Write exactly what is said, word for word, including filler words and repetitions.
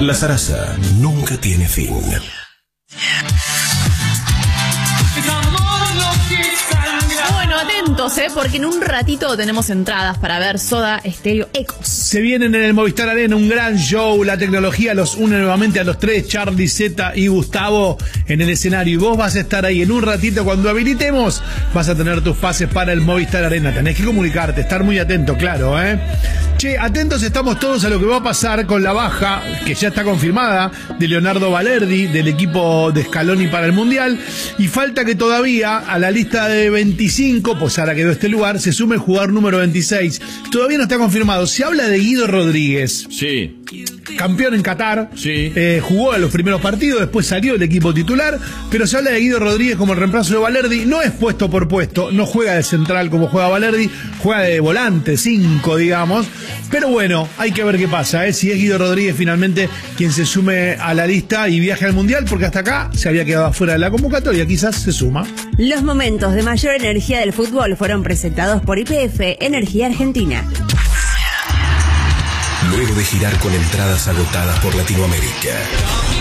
La zaraza nunca tiene fin. Bueno, atentos, ¿eh? Porque en un ratito tenemos entradas para ver Soda Stereo Ecos. Se vienen en el Movistar Arena un gran show. La tecnología los une nuevamente a los tres, Charlie, Zeta y Gustavo, en el escenario. Y vos vas a estar ahí en un ratito. Cuando habilitemos, vas a tener tus pases para el Movistar Arena. Tenés que comunicarte, estar muy atento, claro, ¿eh? Che, atentos estamos todos a lo que va a pasar con la baja, que ya está confirmada, de Leonardo Balerdi, del equipo de Scaloni para el Mundial. Y falta que todavía a la lista de veinticinco, pues ahora quedó este lugar, se sume el jugador número veintiséis. Todavía no está confirmado. Se habla de Guido Rodríguez. Sí. Campeón en Qatar, sí. eh, jugó en los primeros partidos, después salió del equipo titular, pero se habla de Guido Rodríguez como el reemplazo de Balerdi. No es puesto por puesto, no juega de central como juega Balerdi, juega de volante, cinco, digamos. Pero bueno, hay que ver qué pasa, ¿eh? Si es Guido Rodríguez finalmente quien se sume a la lista y viaje al Mundial, porque hasta acá se había quedado afuera de la convocatoria, quizás se suma. Los momentos de mayor energía del fútbol fueron presentados por Y P F Energía Argentina. Luego de girar con entradas agotadas por Latinoamérica,